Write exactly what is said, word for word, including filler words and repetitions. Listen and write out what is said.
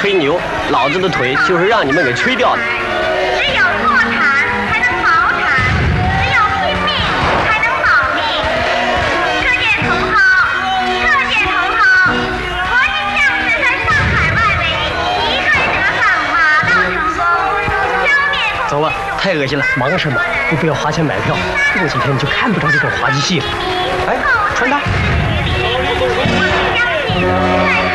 吹牛，老子的腿就是让你们给吹掉的。 只有破产才能保产，只有拼命才能保命。各界同胞，各界同胞，国际将士在上海外围一队得上，马到成功，消灭共走吧，太恶心了。 忙什么？你不要花钱买票，过几天你就看不着这种滑稽戏了。哎，传达。 相信在